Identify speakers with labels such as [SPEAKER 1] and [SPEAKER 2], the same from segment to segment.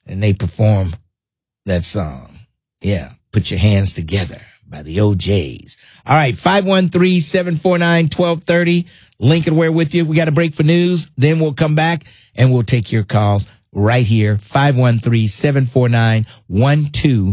[SPEAKER 1] and they perform that song. Yeah, Put Your Hands Together by the OJs. All right, 513-749-1230. Lincoln Ware with you. We got a break for news. Then we'll come back and we'll take your calls right here. 513-749-1230.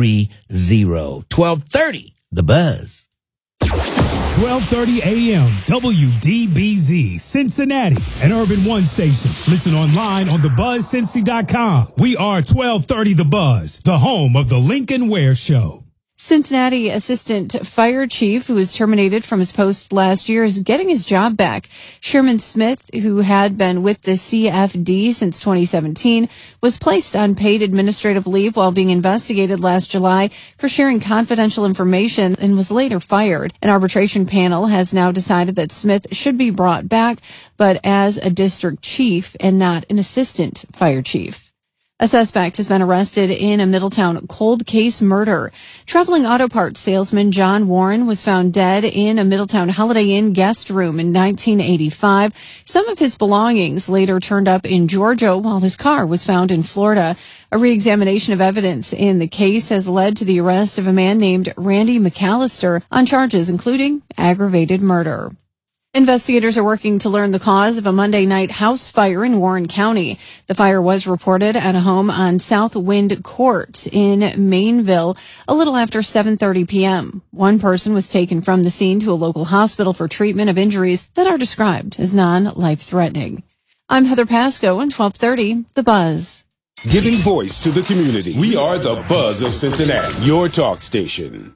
[SPEAKER 1] 1230, The Buzz.
[SPEAKER 2] 1230 AM, WDBZ, Cincinnati, an Urban One station. Listen online on thebuzzcincy.com. We are 1230 The Buzz, the home of the Lincoln Ware Show.
[SPEAKER 3] Cincinnati Assistant Fire Chief, who was terminated from his post last year, is getting his job back. Sherman Smith, who had been with the CFD since 2017, was placed on paid administrative leave while being investigated last July for sharing confidential information and was later fired. An arbitration panel has now decided that Smith should be brought back, but as a district chief and not an assistant fire chief. A suspect has been arrested in a Middletown cold case murder. Traveling auto parts salesman John Warren was found dead in a Middletown Holiday Inn guest room in 1985. Some of his belongings later turned up in Georgia while his car was found in Florida. A reexamination of evidence in the case has led to the arrest of a man named Randy McAllister on charges including aggravated murder. Investigators are working to learn the cause of a Monday night house fire in Warren County. The fire was reported at a home on South Wind Court in Mainville a little after 7:30 p.m. One person was taken from the scene to a local hospital for treatment of injuries that are described as non-life-threatening. I'm Heather Pasco on 1230 The Buzz.
[SPEAKER 4] Giving voice to the community. We are the Buzz of Cincinnati, your talk station.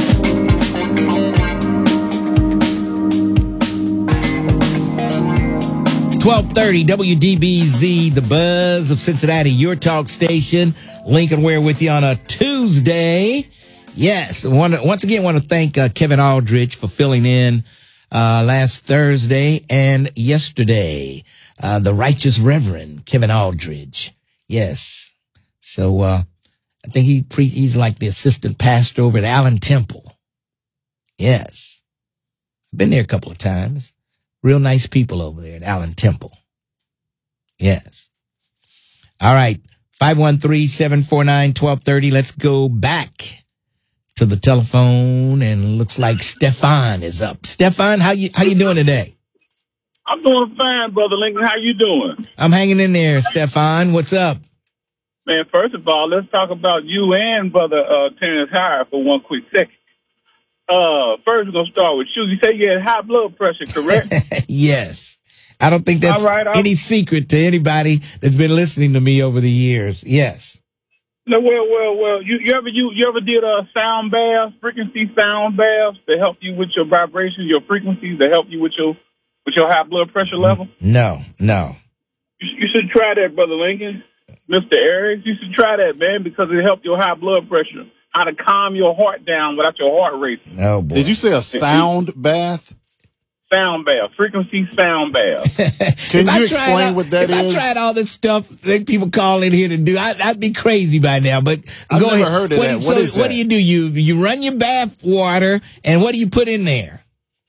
[SPEAKER 1] 1230 WDBZ, The Buzz of Cincinnati, your talk station. Lincoln Ware with you on a Tuesday. Yes, once again, want to thank Kevin Aldridge for filling in last Thursday and yesterday. The Righteous Reverend Kevin Aldridge. Yes. So I think he's like the assistant pastor over at Allen Temple. Yes. Been there a couple of times. Real nice people over there at Allen Temple. Yes. All right. 513-749-1230. Let's go back to the telephone, and looks like Stefan is up. Stefan, how you doing today?
[SPEAKER 5] I'm doing fine, Brother Lincoln. How you doing?
[SPEAKER 1] I'm hanging in there, Stefan. What's up?
[SPEAKER 5] Man, first of all, let's talk about you and Brother Terrence Howard for one quick second. First, we're going to start with you. You say you had high blood pressure, correct?
[SPEAKER 1] Yes. I don't think that's any secret to anybody that's been listening to me over the years. Yes.
[SPEAKER 5] No, well. You ever did a sound bath, frequency sound baths to help you with your vibrations, your frequencies, to help you with your high blood pressure level?
[SPEAKER 1] No.
[SPEAKER 5] You should try that, Brother Lincoln. Mr. Arias, you should try that, man, because it helps your high blood pressure. How to calm your heart down without your heart racing.
[SPEAKER 1] Oh, boy.
[SPEAKER 6] Did you say a sound bath?
[SPEAKER 5] Sound bath, frequency sound bath.
[SPEAKER 6] Can you explain what that is?
[SPEAKER 1] If I tried all this stuff that people call in here to do, I'd be crazy by now. But
[SPEAKER 6] I've never heard of that. What is that?
[SPEAKER 1] What do? You run your bath water, and what do you put in there?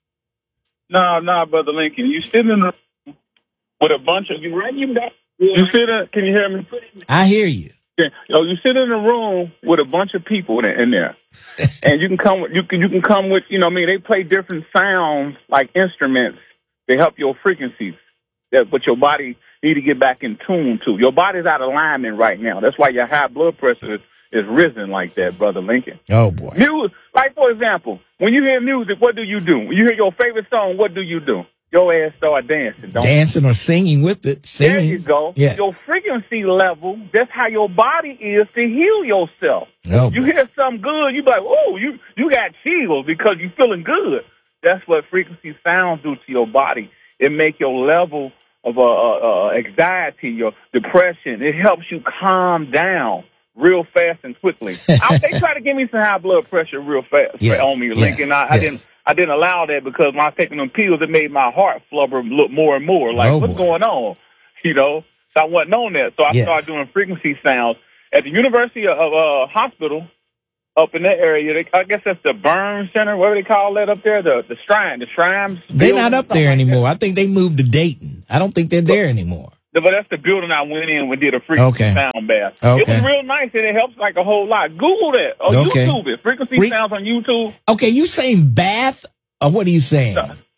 [SPEAKER 5] No, Brother Lincoln. You sit in the room with a bunch of, you run your bath. Can you hear me?
[SPEAKER 1] I hear you.
[SPEAKER 5] Yeah. You sit in a room with a bunch of people in there, and you can come with, they play different sounds like instruments to help your frequencies but your body need to get back in tune to. Your body's out of alignment right now. That's why your high blood pressure is risen like that, Brother Lincoln.
[SPEAKER 1] Oh, boy.
[SPEAKER 5] Music, like, for example, when you hear music, what do you do? When you hear your favorite song, what do you do? Your ass start dancing,
[SPEAKER 1] dancing or singing with it. Singing.
[SPEAKER 5] There you go.
[SPEAKER 1] Yes.
[SPEAKER 5] Your frequency level, that's how your body is to heal yourself.
[SPEAKER 1] Oh,
[SPEAKER 5] you hear something good, you be like, oh, you got chills because you're feeling good. That's what frequency sounds do to your body. It make your level of anxiety, your depression, it helps you calm down real fast and quickly. They try to give me some high blood pressure real fast on me, Lincoln. I didn't allow that because when I was taking them pills, it made my heart flubber look more and more. Like, what's going on? So I wasn't on that. So I started doing frequency sounds at the University of Hospital up in that area. I guess that's the Burn Center. What do they call that up there? The Shrines.
[SPEAKER 1] They're not up there anymore. I think they moved to Dayton. I don't think they're there anymore.
[SPEAKER 5] But that's the building I went in and did a frequency sound bath.
[SPEAKER 1] Okay.
[SPEAKER 5] It was real nice, and it helps like a whole lot. Google that. YouTube it. Frequency sounds on YouTube.
[SPEAKER 1] Okay, you saying bath, or what are you saying?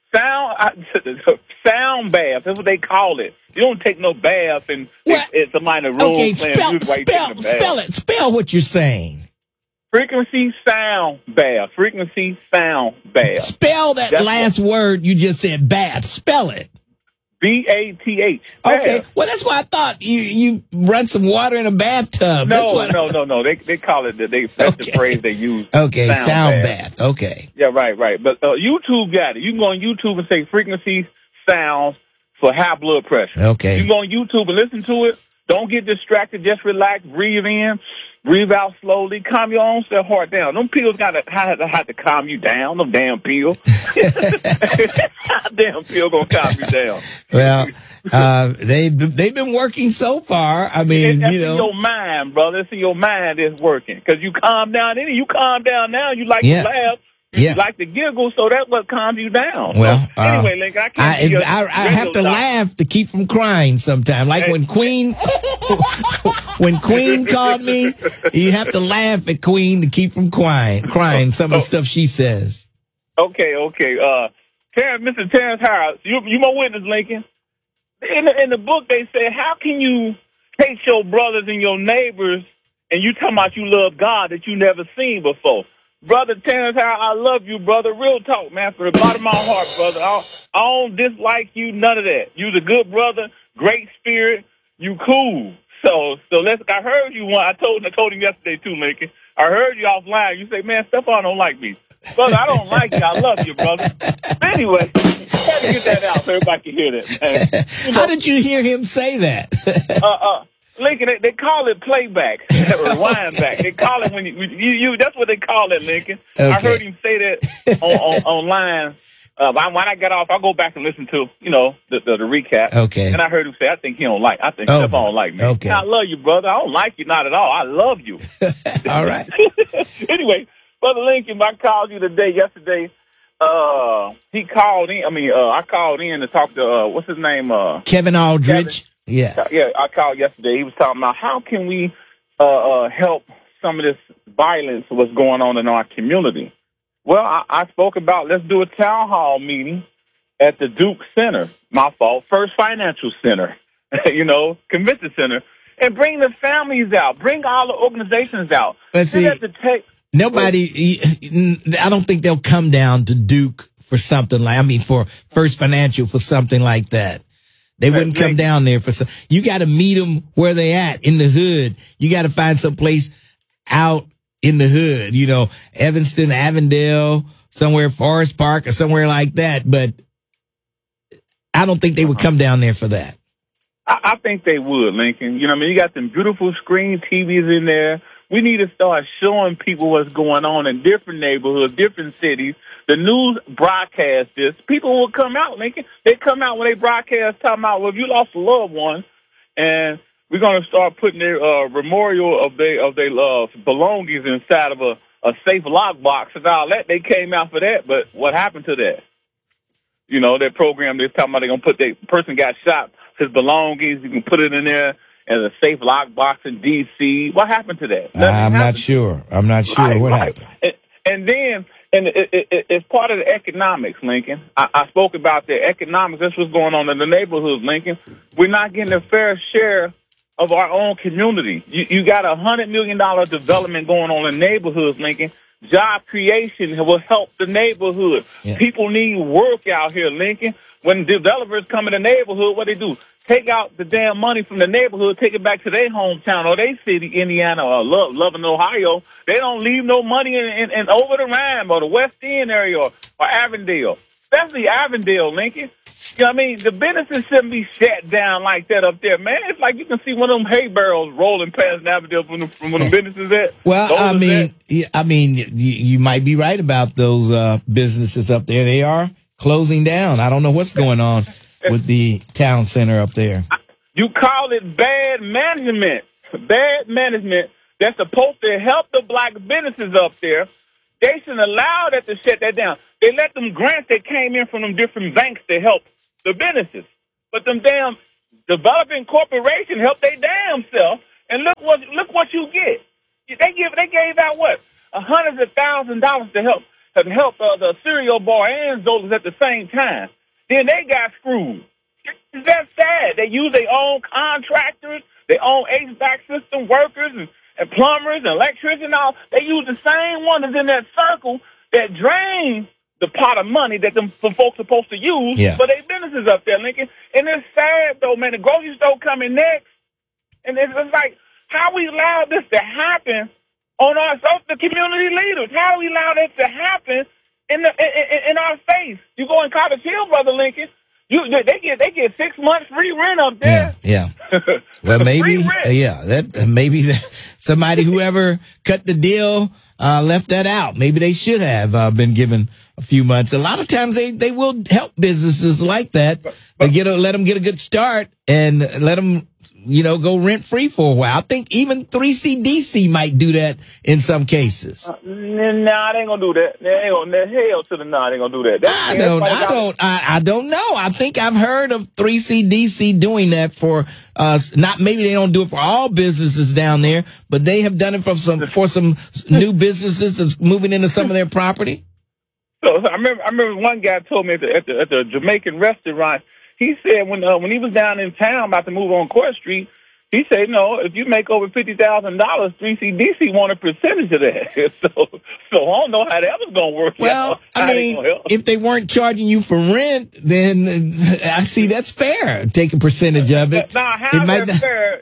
[SPEAKER 5] Sound bath. That's what they call it. You don't take no bath and it's somebody in the room playing music while you taking a bath.
[SPEAKER 1] Spell it. Spell what you're saying.
[SPEAKER 5] Frequency sound bath. Frequency sound bath.
[SPEAKER 1] Spell that last word you just said, bath. Spell it.
[SPEAKER 5] BATH.
[SPEAKER 1] Okay. Well, that's why I thought you run some water in a bathtub.
[SPEAKER 5] No. They call it that's the phrase they use.
[SPEAKER 1] Okay, sound bath. Okay.
[SPEAKER 5] Yeah, right. But YouTube got it. You can go on YouTube and say frequency sounds for high blood pressure.
[SPEAKER 1] Okay.
[SPEAKER 5] You can go on YouTube and listen to it. Don't get distracted. Just relax. Breathe in. Breathe out slowly. Calm your own self heart down. Them pills have to calm you down. Them damn pills. Damn pill gonna calm you down.
[SPEAKER 1] Well, they've been working so far. I mean,
[SPEAKER 5] it's in your mind, brother. It's in your mind that's working. Because you calm down. You calm down now. You like to laugh. You like to giggle, so that's what calms you down.
[SPEAKER 1] Well,
[SPEAKER 5] so, anyway, Lincoln,
[SPEAKER 1] I have to laugh to keep from crying sometimes. Like when Queen called me, you have to laugh at Queen to keep from crying some of the stuff she says.
[SPEAKER 5] Okay. Mr. Terrence Howard, you my witness, Lincoln. In the book, they say, how can you hate your brothers and your neighbors, and you talking about you love God that you never seen before? Brother Terrence Howard, I love you, brother. Real talk, man, from the bottom of my heart, brother. I don't dislike you, none of that. You's a good brother, great spirit. You cool. So I heard you I told him yesterday too, Lincoln. I heard you offline. You say, man, Stephon don't like me. Brother, I don't like you. I love you, brother. Anyway, had to get that out so everybody can hear that, man.
[SPEAKER 1] How did you hear him say that?
[SPEAKER 5] Lincoln, they call it playback, rewind back. They call it when you that's what they call it, Lincoln. Okay. I heard him say that online. When I got off, I go back and listen to, the recap.
[SPEAKER 1] Okay.
[SPEAKER 5] And I heard him say, I think Stephon don't like me.
[SPEAKER 1] Okay.
[SPEAKER 5] I love you, brother. I don't like you, not at all. I love you.
[SPEAKER 1] All right.
[SPEAKER 5] Anyway, Brother Lincoln, I called you yesterday. He called in. I called in to talk to, what's his name?
[SPEAKER 1] Kevin Aldridge. Yes.
[SPEAKER 5] Yeah, I called yesterday. He was talking about how can we help some of this violence, what's going on in our community. Well, I spoke about let's do a town hall meeting at the Duke Center. My fault. First Financial Center, convention center, and bring the families out. Bring all the organizations out.
[SPEAKER 1] Let's see. Nobody. I don't think they'll come down to Duke for something for First Financial for something like that. They wouldn't come down there for you got to meet them where they at in the hood. You got to find some place out in the hood, Evanston, Avondale, somewhere, Forest Park or somewhere like that. But I don't think they would come down there for that.
[SPEAKER 5] I think they would, Lincoln. You got them beautiful screen TVs in there. We need to start showing people what's going on in different neighborhoods, different cities. The news broadcasts this. People will come out, Lincoln. They come out when they broadcast talking about, well, if you lost a loved one, and we're going to start putting their memorial of their belongings inside of a safe lockbox and all that. They came out for that, but what happened to that? That program they're talking about they're going to put the person got shot, his belongings, you can put it in there as a safe lockbox in D.C. What happened to that?
[SPEAKER 1] I'm not sure. What happened.
[SPEAKER 5] And then... And it's part of the economics, Lincoln. I spoke about the economics. That's what's going on in the neighborhoods, Lincoln. We're not getting a fair share of our own community. You got $100 million development going on in neighborhoods, Lincoln. Job creation will help the neighborhood. Yeah. People need work out here, Lincoln. When developers come in the neighborhood, what they do? Take out the damn money from the neighborhood, take it back to their hometown or their city, Indiana or Loving, Ohio. They don't leave no money in over the Rhine or the West End area or Avondale, especially Avondale, Lincoln. The businesses shouldn't be shut down like that up there, man. It's like you can see one of them hay barrels rolling past Avondale from where the businesses at.
[SPEAKER 1] Well, you might be right about those businesses up there. They are closing down. I don't know what's going on with the town center up there.
[SPEAKER 5] You call it bad management. Bad management that's supposed to help the black businesses up there. They shouldn't allow that to shut that down. They let them grants that came in from them different banks to help the businesses. But them damn developing corporation help their damn self, and look what you get. They gave out what hundreds of $1,000s to help the cereal bar and Zolas at the same time. Then they got screwed. That's sad. They use their own contractors, their own HVAC system workers and plumbers and electricians and all. They use the same one that's in that circle that drains the pot of money that them folks are supposed to use for their businesses up there, Lincoln. And it's sad, though, man. The grocery store coming next. And it's like, how we allow this to happen on the community leaders? How do we allow this to happen in our face? You go in Cottage Hill, Brother Lincoln, they get 6 months free rent up there.
[SPEAKER 1] Yeah. Well, maybe, somebody whoever cut the deal left that out. Maybe they should have been given a few months. A lot of times they will help businesses like that. Let them get a good start and let them, go rent free for a while. I think even 3CDC might do that in some cases.
[SPEAKER 5] Nah, they ain't gonna do that. They ain't gonna do that.
[SPEAKER 1] I don't know. I think I've heard of 3CDC doing that for maybe they don't do it for all businesses down there, but they have done it for some new businesses moving into some of their property.
[SPEAKER 5] So I remember one guy told me at the Jamaican restaurant. He said when he was down in town about to move on Court Street, he said, no, if you make over $50,000, 3CDC want a percentage of that. So I don't know how that was going to work.
[SPEAKER 1] Well, if they weren't charging you for rent, then I see that's fair. Take a percentage of it.
[SPEAKER 5] Now, how's that fair?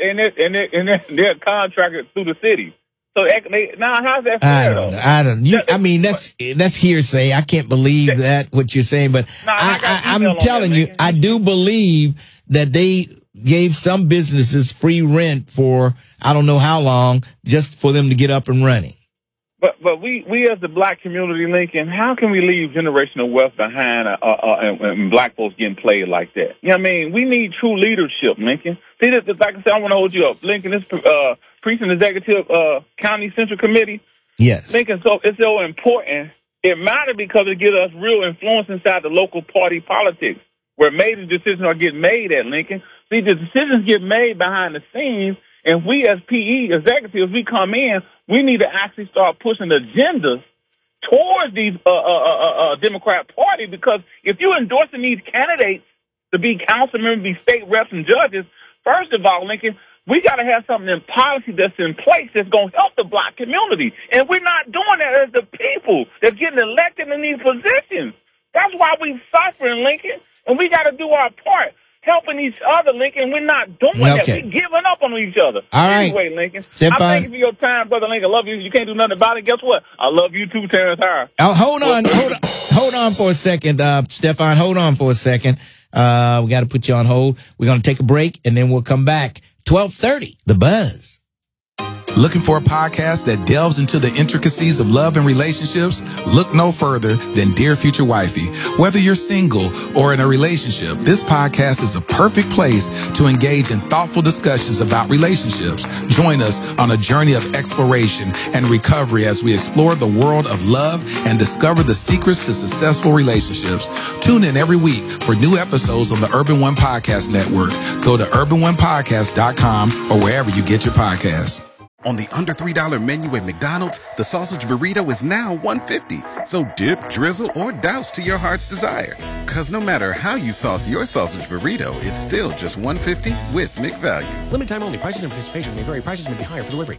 [SPEAKER 5] And they're contracted through the city. So now, how's that fair?
[SPEAKER 1] I don't. That's hearsay. I can't believe that what you're saying, but I'm telling you, I do believe that they gave some businesses free rent for I don't know how long, just for them to get up and running.
[SPEAKER 5] But we as the black community, Lincoln, how can we leave generational wealth behind and black folks getting played like that? You know what I mean? We need true leadership, Lincoln. See, like I said, I want to hold you up. Lincoln, this precinct executive county central committee.
[SPEAKER 1] Yes.
[SPEAKER 5] Lincoln, so it's so important. It matters because it gives us real influence inside the local party politics, where major decisions are getting made at Lincoln. See, the decisions get made behind the scenes, and we as PE executives, we come in, we need to actually start pushing agendas towards these Democrat Party, because if you're endorsing these candidates to be council members, be state reps and judges, first of all, Lincoln, we got to have something in policy that's in place that's going to help the black community. And we're not doing that as the people that's getting elected in these positions. That's why we're suffering, Lincoln, and we got to do our part. Helping each other, Lincoln. We're not doing that. We're giving up on each other.
[SPEAKER 1] All right.
[SPEAKER 5] Anyway, Lincoln, I'm thanking you for your time, Brother Lincoln. I love you. You can't do nothing about it. Guess what? I love you too, Terrence Howard.
[SPEAKER 1] Oh, hold on for a second, Stefan. Hold on for a second. We got to put you on hold. We're going to take a break, and then we'll come back. 12:30, The Buzz.
[SPEAKER 7] Looking for a podcast that delves into the intricacies of love and relationships? Look no further than Dear Future Wifey. Whether you're single or in a relationship, this podcast is a perfect place to engage in thoughtful discussions about relationships. Join us on a journey of exploration and recovery as we explore the world of love and discover the secrets to successful relationships. Tune in every week for new episodes on the Urban One Podcast Network. Go to urbanonepodcast.com or wherever you get your podcasts.
[SPEAKER 8] On the under $3 menu at McDonald's, the sausage burrito is now $1.50. So dip, drizzle, or douse to your heart's desire. Because no matter how you sauce your sausage burrito, it's still just $1.50 with McValue.
[SPEAKER 9] Limited time only. Prices and participation may vary. Prices may be higher for delivery.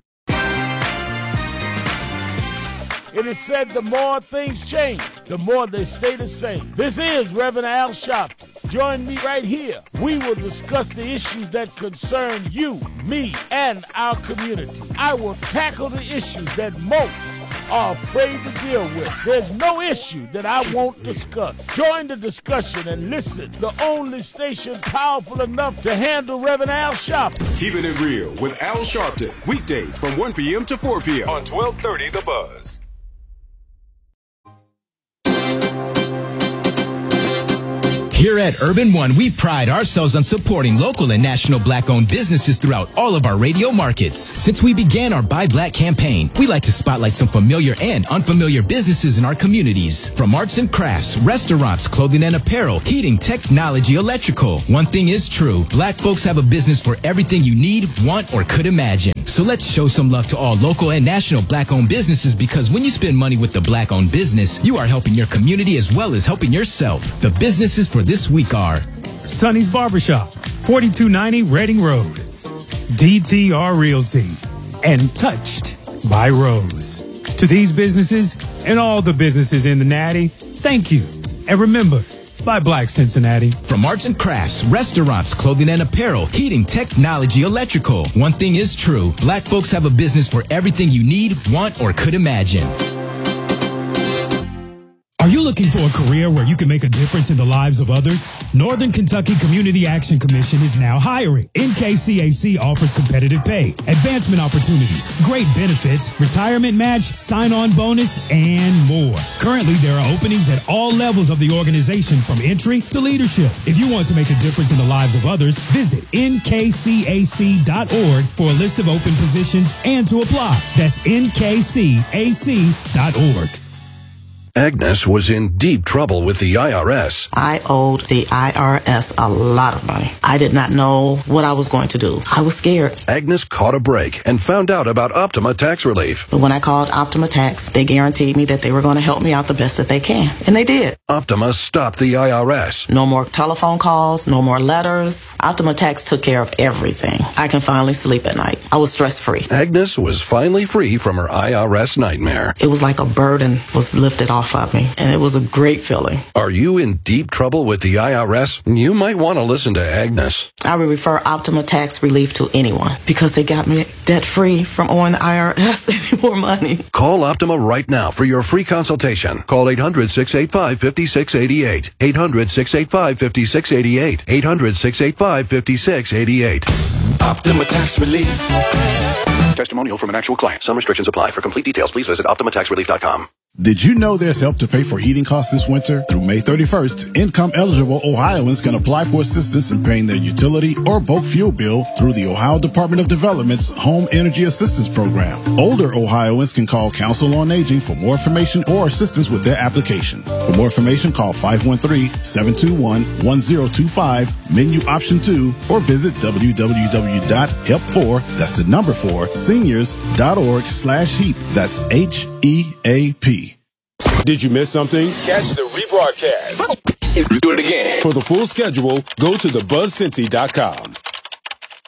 [SPEAKER 10] It is said the more things change, the more they stay the same. This is Reverend Al Sharpton. Join me right here. We will discuss the issues that concern you, me, and our community. I will tackle the issues that most are afraid to deal with. There's no issue that I won't discuss. Join the discussion and listen. The only station powerful enough to handle Reverend Al Sharpton.
[SPEAKER 4] Keeping it real with Al Sharpton. Weekdays from 1 p.m. to 4 p.m. on 1230 The Buzz.
[SPEAKER 11] Here at Urban One, we pride ourselves on supporting local and national Black-owned businesses throughout all of our radio markets. Since we began our Buy Black campaign, we like to spotlight some familiar and unfamiliar businesses in our communities. From arts and crafts, restaurants, clothing and apparel, heating, technology, electrical. One thing is true, Black folks have a business for everything you need, want, or could imagine. So let's show some love to all local and national Black-owned businesses, because when you spend money with the Black-owned business, you are helping your community as well as helping yourself. The businesses for this week are
[SPEAKER 2] Sonny's Barbershop, 4290 Reading Road, DTR Realty, and Touched by Rose. To these businesses and all the businesses in the Natty, thank you. And remember, Buy Black Cincinnati.
[SPEAKER 11] From arts and crafts, restaurants, clothing and apparel, heating, technology, electrical. One thing is true, Black folks have a business for everything you need, want, or could imagine.
[SPEAKER 2] Are you looking for a career where you can make a difference in the lives of others? Northern Kentucky Community Action Commission is now hiring. NKCAC offers competitive pay, advancement opportunities, great benefits, retirement match, sign-on bonus, and more. Currently, there are openings at all levels of the organization, from entry to leadership. If you want to make a difference in the lives of others, visit nkcac.org for a list of open positions and to apply. That's nkcac.org.
[SPEAKER 12] Agnes was in deep trouble with the IRS.
[SPEAKER 13] I owed the IRS a lot of money. I did not know what I was going to do. I was scared.
[SPEAKER 12] Agnes caught a break and found out about Optima Tax Relief.
[SPEAKER 13] But when I called Optima Tax, they guaranteed me that they were going to help me out the best that they can. And they did.
[SPEAKER 12] Optima stopped the IRS.
[SPEAKER 13] No more telephone calls, no more letters. Optima Tax took care of everything. I can finally sleep at night. I was stress-free.
[SPEAKER 12] Agnes was finally free from her IRS nightmare.
[SPEAKER 13] It was like a burden was lifted off of me, and it was a great feeling.
[SPEAKER 12] Are you in deep trouble with the IRS? You might want to listen to Agnes.
[SPEAKER 13] I would refer Optima Tax Relief to anyone, because they got me debt-free from owing the IRS any more money.
[SPEAKER 12] Call Optima right now for your free consultation. Call 800-685-5688. 800-685-5688. 800-685-5688.
[SPEAKER 14] Optima Tax Relief.
[SPEAKER 12] Testimonial from an actual client. Some restrictions apply. For complete details, please visit OptimaTaxRelief.com.
[SPEAKER 15] Did you know there's help to pay for heating costs this winter? Through May 31st, income-eligible Ohioans can apply for assistance in paying their utility or bulk fuel bill through the Ohio Department of Development's Home Energy Assistance Program. Older Ohioans can call Council on Aging for more information or assistance with their application. For more information, call 513-721-1025, menu option 2, or visit www.help4, that's the number 4, seniors.org/HEAP. That's HEAP.
[SPEAKER 4] Did you miss something? Catch the rebroadcast.
[SPEAKER 14] Do it again.
[SPEAKER 4] For the full schedule, go to thebuzzcincy.com.